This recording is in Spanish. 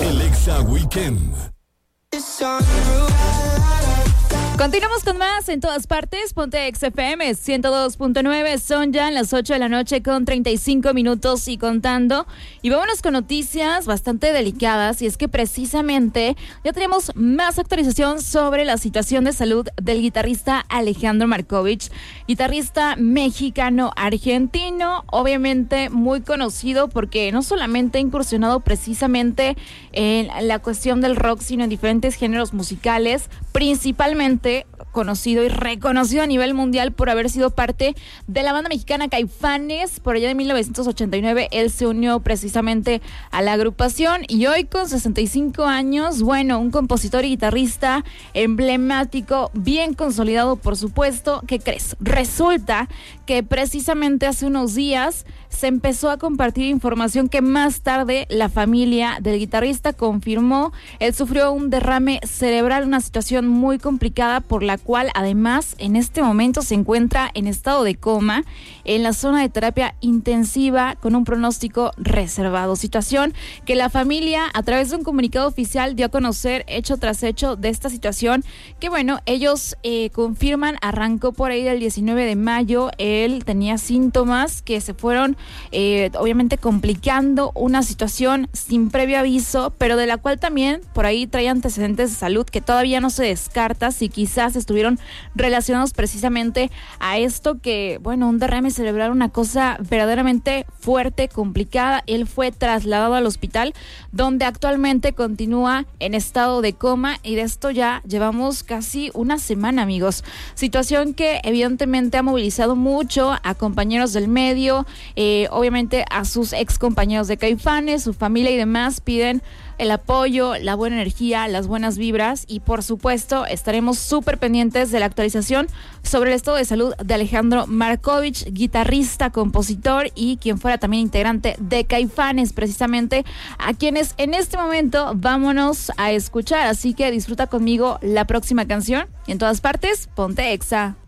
El Exa Weekend. Continuamos con más en todas partes. Ponte XFM 102.9. Son ya las 8 de la noche con 35 minutos y contando. Y vámonos con noticias bastante delicadas. Y es que precisamente ya tenemos más actualización sobre la situación de salud del guitarrista Alejandro Markovich, guitarrista mexicano-argentino, obviamente muy conocido porque no solamente ha incursionado precisamente en la cuestión del rock, sino en diferentes géneros musicales, principalmente conocido y reconocido a nivel mundial por haber sido parte de la banda mexicana Caifanes. Por allá de 1989 él se unió precisamente a la agrupación y hoy con 65 años, bueno, un compositor y guitarrista emblemático, bien consolidado por supuesto. ¿Qué crees? Resulta que precisamente hace unos días se empezó a compartir información que más tarde la familia del guitarrista confirmó. Él sufrió un derrame cerebral, una situación muy complicada por la cual además en este momento se encuentra en estado de coma en la zona de terapia intensiva con un pronóstico reservado. Situación que la familia a través de un comunicado oficial dio a conocer hecho tras hecho de esta situación que bueno, ellos confirman arrancó por ahí del 19 de mayo. Él tenía síntomas que se fueron obviamente complicando, una situación sin previo aviso, pero de la cual también por ahí trae antecedentes de salud que todavía no se descarta si quizás estuvieron relacionados precisamente a esto que, bueno, un derrame cerebral, una cosa verdaderamente fuerte, complicada. Él fue trasladado al hospital donde actualmente continúa en estado de coma y de esto ya llevamos casi una semana, amigos. Situación que evidentemente ha movilizado mucho a compañeros del medio, obviamente a sus ex compañeros de Caifanes, su familia y demás piden el apoyo, la buena energía, las buenas vibras y por supuesto estaremos súper pendientes de la actualización sobre el estado de salud de Alejandro Markovich, guitarrista, compositor y quien fuera también integrante de Caifanes, precisamente a quienes en este momento vámonos a escuchar, así que disfruta conmigo la próxima canción y en todas partes, ponte Exa.